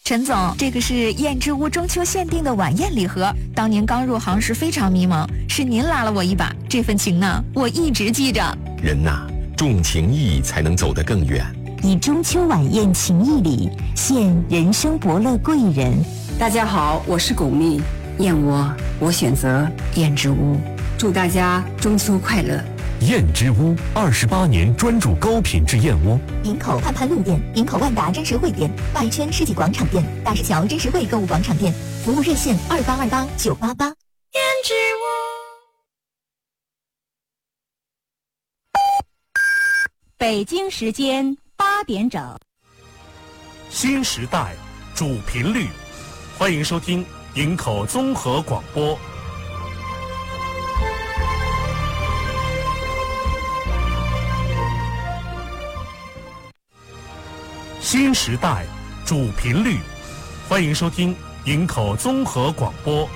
陈总，这个是燕之屋中秋限定的晚宴礼盒，当年刚入行时非常迷茫，是您拉了我一把，这份情呢，我一直记着。 人呐，重情义才能走得更远。 以中秋晚宴情谊礼，献人生伯乐贵人。 大家好，我是巩俐，燕窝我选择燕之屋，祝大家中秋快乐。 燕之屋28年专注高品质燕窝。 营口盼盼路店、营口万达真实汇店、外圈世纪广场店、大石桥真实汇购物广场店，服务热线2828-988。 燕之屋。 北京时间8点整。 新时代主频率，欢迎收听营口综合广播。新时代主频率，欢迎收听营口综合广播。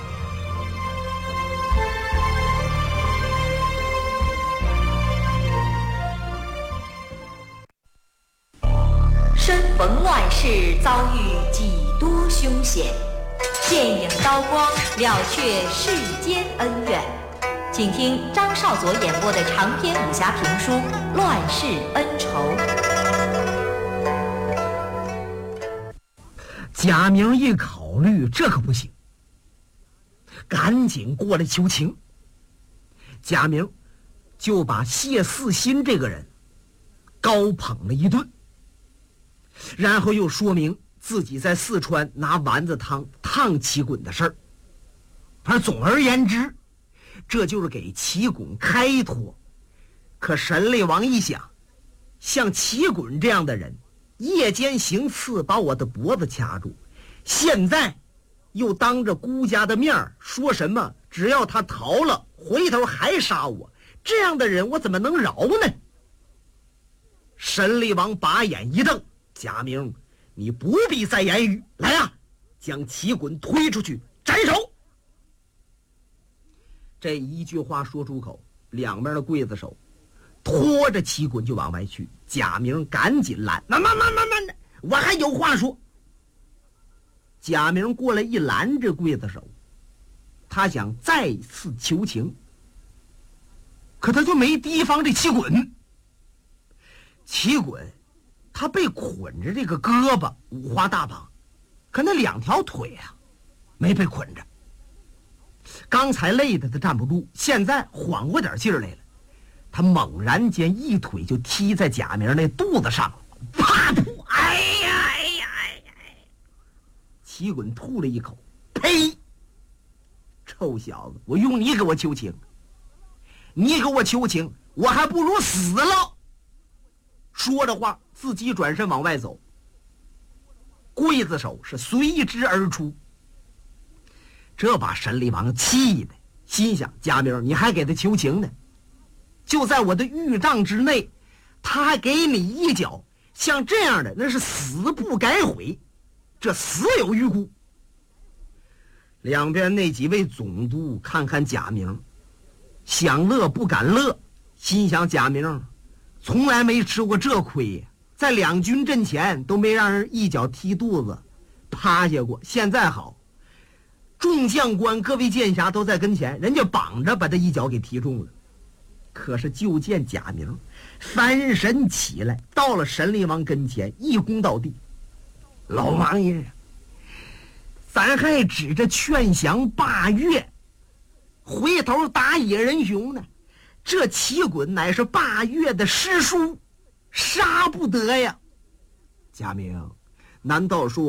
身逢乱世，遭遇几多凶险，剑影刀光，了却世间恩怨。请听张少佐演播的长篇武侠评书《乱世恩仇》。 贾明一考虑，这可不行，赶紧过来求情。贾明就把谢四新这个人高捧了一顿，然后又说明自己在四川拿丸子汤烫齐滚的事儿。反正总而言之，这就是给齐滚开脱。可神力王一想，像齐滚这样的人，夜间行刺把我的脖子掐住，现在又当着孤家的面说什么只要他逃了回头还杀我，这样的人我怎么能饶呢？神力王把眼一瞪，贾明，你不必再言语，来啊，将齐滚推出去斩首。这一句话说出口，两边的刽子手拖着齐滚就往外去。贾明赶紧拦，慢，我还有话说。贾明过来一拦这刽子手，他想再次求情，可他就没提防这齐滚。齐滚他被捆着这个胳膊五花大绑，可那两条腿啊没被捆着。刚才累得他站不住，现在缓过点劲儿来了，他猛然间一腿就踢在贾明那肚子上了，啪噗！哎呀！齐滚吐了一口，呸！臭小子，我用你给我求情，你给我求情，我还不如死了。说着话，自己转身往外走。刽子手是随之而出，这把神力王气的，心想：贾明，你还给他求情呢？就在我的御帐之内，他还给你一脚，像这样的那是死不改悔，这死有余辜。两边那几位总督看看贾明，想乐不敢乐，心想：贾明从来没吃过这亏，在两军阵前都没让人一脚踢肚子趴下过，现在好，众将官各位剑侠都在跟前，人家绑着把他一脚给踢中了。可是就见贾明翻身起来，到了神力王跟前，一躬到地：老王爷，咱还指着劝降霸岳，回头打野人熊呢。这齐滚乃是霸岳的师叔，杀不得呀。贾明，难道说